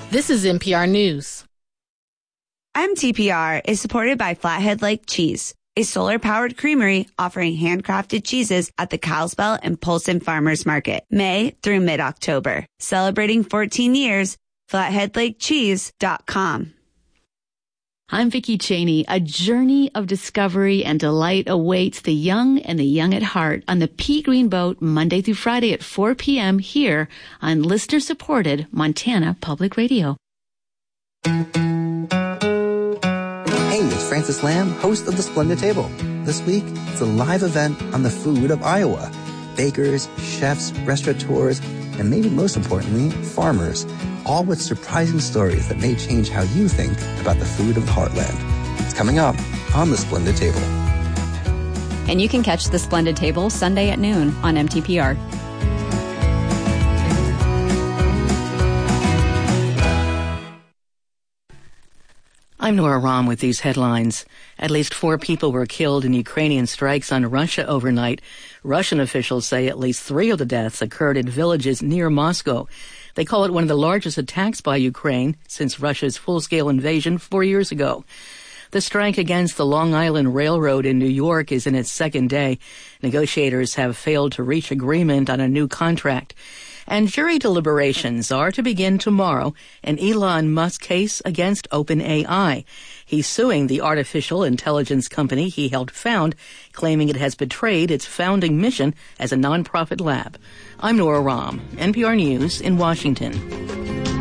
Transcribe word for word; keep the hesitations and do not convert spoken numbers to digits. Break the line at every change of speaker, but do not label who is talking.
This is N P R News.
M T P R is supported by Flathead Lake Cheese, a solar-powered creamery offering handcrafted cheeses at the Kalispell and Polson Farmers Market, May through mid-October. Celebrating fourteen years, flathead lake cheese dot com.
I'm Vicki Cheney. A journey of discovery and delight awaits the young and the young at heart on the Pea Green Boat Monday through Friday at four p.m. here on listener-supported Montana Public Radio.
Hey, it's Francis Lamb, host of The Splendid Table. This week, it's a live event on the food of Iowa. Bakers, chefs, restaurateurs, and maybe most importantly, farmers, all with surprising stories that may change how you think about the food of the heartland. It's coming up on The Splendid Table.
And you can catch The Splendid Table Sunday at noon on M T P R.
I'm Nora Rahm with these headlines. At least four people were killed in Ukrainian strikes on Russia overnight. Russian officials say at least three of the deaths occurred in villages near Moscow. They call it one of the largest attacks by Ukraine since Russia's full-scale invasion four years ago. The strike against the Long Island Railroad in New York is in its second day. Negotiators have failed to reach agreement on a new contract. And jury deliberations are to begin tomorrow in Elon Musk's case against OpenAI. He's suing the artificial intelligence company he helped found, claiming it has betrayed its founding mission as a nonprofit lab. I'm Nora Rahm, N P R News in Washington.